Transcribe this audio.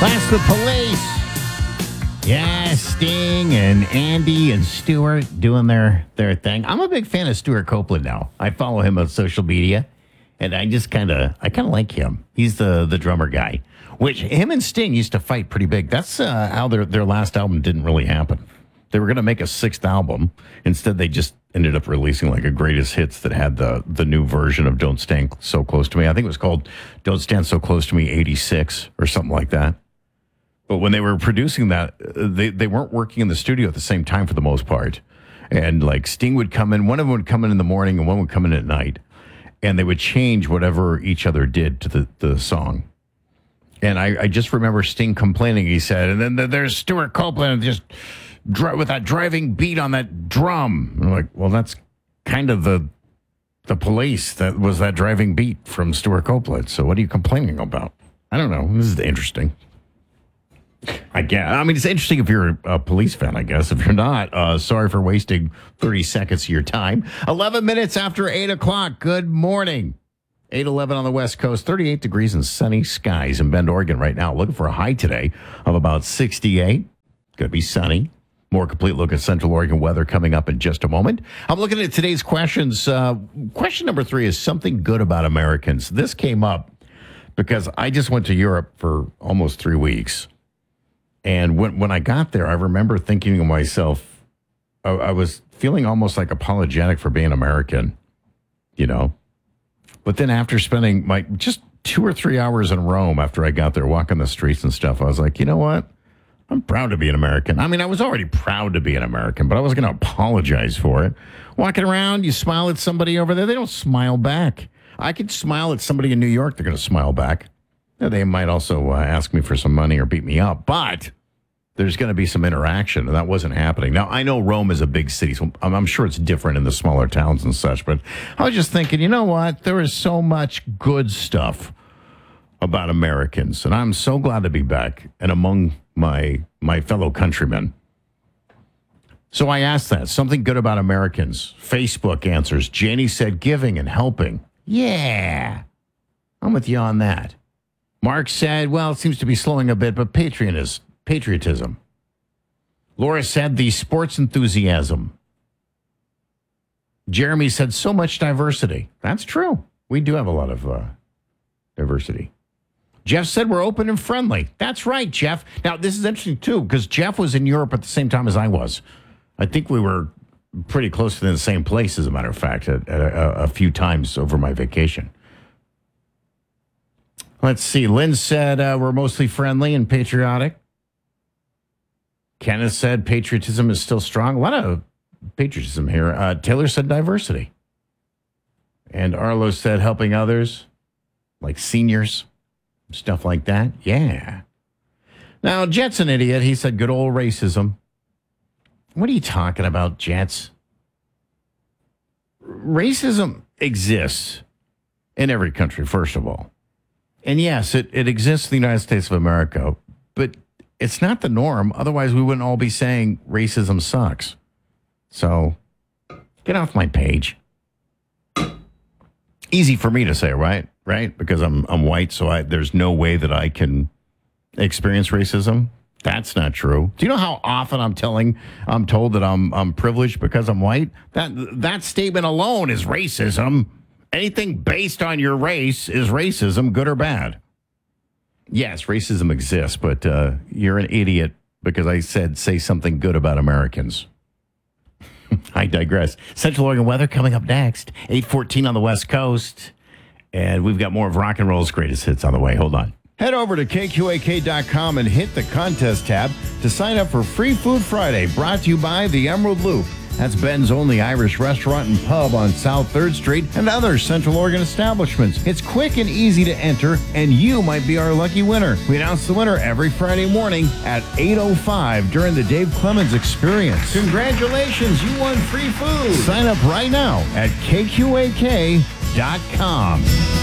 That's the Police. Yeah, Sting and Andy and Stuart doing their thing. I'm a big fan of Stuart Copeland now. I follow him on social media, and I kind of like him. He's the drummer guy, which him and Sting used to fight pretty big. That's how their last album didn't really happen. They were going to make a sixth album. Instead, they just ended up releasing like a greatest hits that had the new version of Don't Stand So Close to Me. I think it was called Don't Stand So Close to Me 86 or something like that. But when they were producing that, they weren't working in the studio at the same time for the most part. And like Sting would come in, one of them would come in the morning and one would come in at night. And they would change whatever each other did to the song. And I just remember Sting complaining, he said, and then there's Stuart Copeland just with that driving beat on that drum. And I'm like, well, that's kind of the Police. That was that driving beat from Stuart Copeland. So what are you complaining about? I don't know. This is interesting. I guess. I mean, it's interesting if you're a Police fan, I guess. If you're not, sorry for wasting 30 seconds of your time. 11 minutes after 8 o'clock. Good morning. 8:11 on the West Coast. 38 degrees and sunny skies in Bend, Oregon right now. Looking for a high today of about 68. Going to be sunny. More complete look at Central Oregon weather coming up in just a moment. I'm looking at today's questions. Question number 3 is something good about Americans. This came up because I just went to Europe for almost 3 weeks. And when I got there, I remember thinking to myself, I was feeling almost like apologetic for being American, you know. But then after spending my just 2 or 3 hours in Rome after I got there, walking the streets and stuff, I was like, you know what? I'm proud to be an American. I mean, I was already proud to be an American, but I wasn't going to apologize for it. Walking around, you smile at somebody over there, they don't smile back. I could smile at somebody in New York, they're going to smile back. They might also ask me for some money or beat me up, but there's going to be some interaction, and that wasn't happening. Now, I know Rome is a big city, so I'm sure it's different in the smaller towns and such, but I was just thinking, you know what? There is so much good stuff about Americans, and I'm so glad to be back and among my fellow countrymen. So I asked that, something good about Americans. Facebook answers, Janie said giving and helping. Yeah, I'm with you on that. Mark said, well, it seems to be slowing a bit, but patriotism. Laura said the sports enthusiasm. Jeremy said so much diversity. That's true. We do have a lot of diversity. Jeff said we're open and friendly. That's right, Jeff. Now, this is interesting, too, because Jeff was in Europe at the same time as I was. I think we were pretty close to the same place, as a matter of fact, at a few times over my vacation. Let's see. Lynn said we're mostly friendly and patriotic. Kenneth said patriotism is still strong. A lot of patriotism here. Taylor said diversity. And Arlo said helping others, like seniors, stuff like that. Yeah. Now, Jet's an idiot. He said good old racism. What are you talking about, Jets? Racism exists in every country, first of all. And yes, it exists in the United States of America, but it's not the norm. Otherwise, we wouldn't all be saying racism sucks. So get off my page. Easy for me to say, right? Right? Because I'm white, so there's no way that I can experience racism. That's not true. Do you know how often I'm told that I'm privileged because I'm white? That statement alone is racism. Anything based on your race is racism, good or bad. Yes, racism exists, but you're an idiot because I said say something good about Americans. I digress. Central Oregon weather coming up next. 8:14 on the West Coast. And we've got more of Rock and Roll's greatest hits on the way. Hold on. Head over to KQAK.com and hit the contest tab to sign up for Free Food Friday, brought to you by the Emerald Loop. That's Ben's only Irish restaurant and pub on South 3rd Street and other Central Oregon establishments. It's quick and easy to enter, and you might be our lucky winner. We announce the winner every Friday morning at 8:05 during the Dave Clemens Experience. Congratulations, you won free food. Sign up right now at KQAK.com.